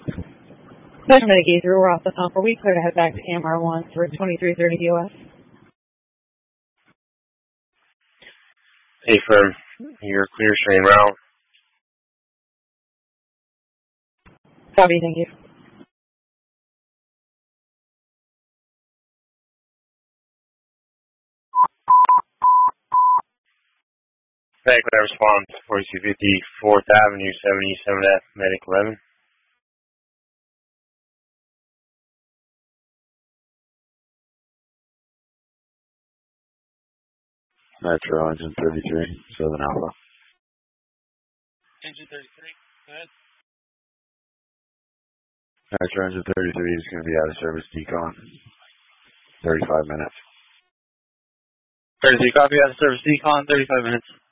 Special Medicaid through, we're off the pump. Are we clear to head back to AMR 1 for 2330 US? Hey, firm. You're clear, train route. Copy, thank you. Back with that response, 4250 4th Avenue, 77F, Medic 11. Metro, engine 33, Southern Alpha. Engine 33, go ahead. Metro, engine 33 is going to be out of service decon. 35 minutes. 33, copy out of service decon, 35 minutes.